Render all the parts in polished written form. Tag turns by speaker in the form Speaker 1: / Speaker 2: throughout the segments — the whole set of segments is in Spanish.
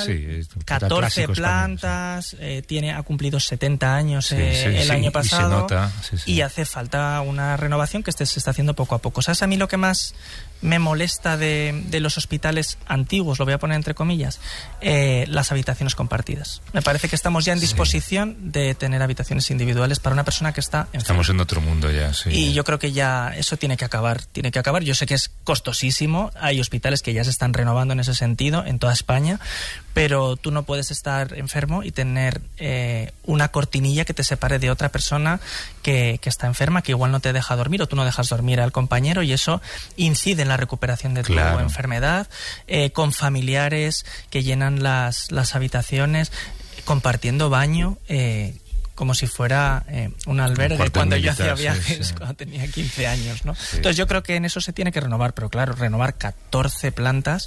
Speaker 1: sí,
Speaker 2: 14 plantas, ha cumplido 70 años el año pasado,
Speaker 1: y se nota,
Speaker 2: y hace falta una renovación que se está haciendo poco a poco. ¿Sabes a mí lo que más me molesta de los hospitales antiguos, lo voy a poner entre comillas? Las habitaciones compartidas. Me parece que estamos ya en disposición de tener habitaciones individuales para una persona que está enferma.
Speaker 1: Estamos en otro mundo ya, sí.
Speaker 2: Y yo creo que ya eso tiene que acabar. Yo sé que es costosísimo, hay hospitales que ya se están renovando en ese sentido en toda España, pero tú no puedes estar enfermo y tener una cortinilla que te separe de otra persona que está enferma, que igual no te deja dormir, o tú no dejas dormir al compañero, y eso incide en la recuperación de tu enfermedad, con familiares que llenan las habitaciones, compartiendo baño, como si fuera un albergue cuando yo hacía viajes, cuando tenía 15 años, ¿no? Sí. Entonces yo creo que en eso se tiene que renovar, pero claro, renovar 14 plantas,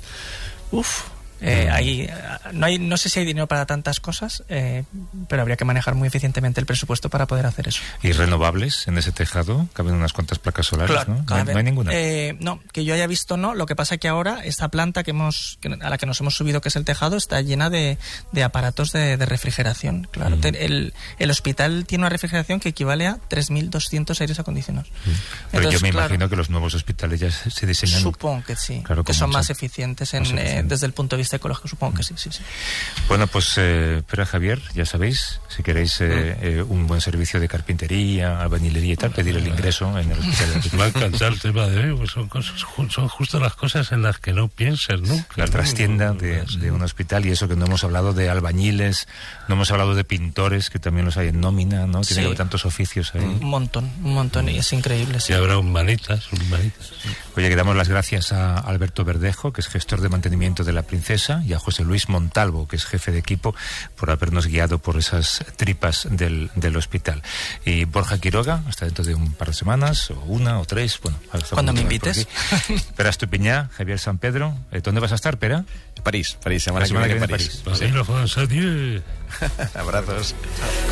Speaker 2: no sé si hay dinero para tantas cosas, pero habría que manejar muy eficientemente el presupuesto para poder hacer eso.
Speaker 1: ¿Y renovables en ese tejado? ¿Caben unas cuantas placas solares?
Speaker 2: Claro,
Speaker 1: ¿No? ¿No hay ninguna?
Speaker 2: No, que yo haya visto no. Lo que pasa es que ahora esta planta a la que nos hemos subido, que es el tejado, está llena de aparatos de refrigeración. Claro, el hospital tiene una refrigeración que equivale a 3.200 aires acondicionados.
Speaker 1: Pero yo me imagino que los nuevos hospitales ya se diseñan...
Speaker 2: Supongo que sí, que son más eficientes desde el punto de vista ecológico, supongo que sí.
Speaker 1: Bueno, pues Pere, Javier, ya sabéis, si queréis un buen servicio de carpintería, albañilería y tal, pedir el ingreso en el hospital.
Speaker 3: Me va a encantar el tema de hoy, pues son justo las cosas en las que no piensas, ¿no?
Speaker 1: La trastienda de un hospital, y eso que no hemos hablado de albañiles, no hemos hablado de pintores, que también los hay en nómina, ¿no? Tiene que haber tantos oficios ahí.
Speaker 2: Un montón, y es increíble.
Speaker 3: Y habrá humanitas.
Speaker 1: Oye, que damos las gracias a Alberto Verdejo, que es gestor de mantenimiento de La Princesa, y a José Luis Montalvo, que es jefe de equipo, por habernos guiado por esas tripas del hospital. Y Borja Quiroga, hasta dentro de un par de semanas, o una, o tres, bueno.
Speaker 2: Cuando me invites.
Speaker 1: Pere Estupiñá, Javier San Pedro. ¿Dónde vas a estar, Pere?
Speaker 4: París, semana que viene en París.
Speaker 3: París.
Speaker 4: Abrazos.